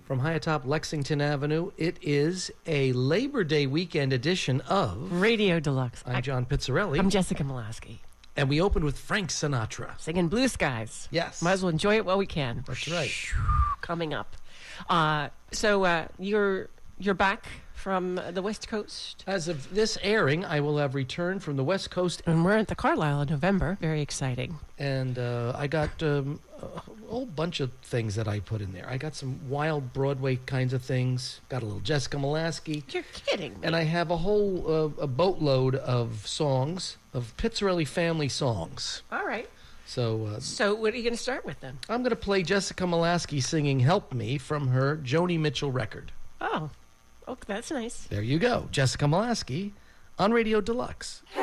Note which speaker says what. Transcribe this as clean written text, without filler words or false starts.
Speaker 1: from high atop Lexington Avenue. It is a Labor Day weekend edition of
Speaker 2: Radio Deluxe.
Speaker 1: I'm John Pizzarelli.
Speaker 2: I'm Jessica Molaski.
Speaker 1: And we opened with Frank Sinatra.
Speaker 2: Singing Blue Skies.
Speaker 1: Yes.
Speaker 2: Might as well enjoy it while we can.
Speaker 1: That's right.
Speaker 2: Coming up. So you're back from the West Coast?
Speaker 1: As of this airing, I will have returned from the West Coast.
Speaker 2: And we're at the Carlisle in November. Very exciting.
Speaker 1: And I got a whole bunch of things that I put in there. I got some wild Broadway kinds of things. Got a little Jessica Molaski.
Speaker 2: You're kidding me.
Speaker 1: And I have a whole a boatload of songs, of Pizzarelli family songs.
Speaker 2: All right.
Speaker 1: So
Speaker 2: what are you going to start with then?
Speaker 1: I'm going to play Jessica Molaski singing Help Me from her Joni Mitchell record.
Speaker 2: Oh, that's nice.
Speaker 1: There you go. Jessica Molaski on Radio Deluxe.